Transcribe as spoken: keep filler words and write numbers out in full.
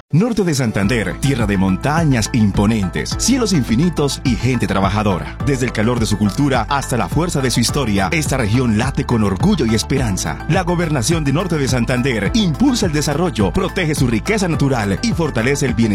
Norte de Santander, tierra de montañas imponentes, cielos infinitos y gente trabajadora. Desde el calor de su cultura hasta la fuerza de su historia, esta región late con orgullo y esperanza. La gobernación de Norte de Santander impulsa el desarrollo, protege su riqueza natural y fortalece el bienestar